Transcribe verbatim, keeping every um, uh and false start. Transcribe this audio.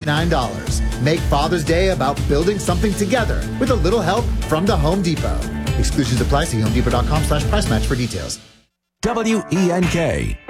ninety-nine dollars. Make Father's Day about building something together with a little help from the Home Depot. Exclusions apply. See homedepot.com slash price match for details. W E N K.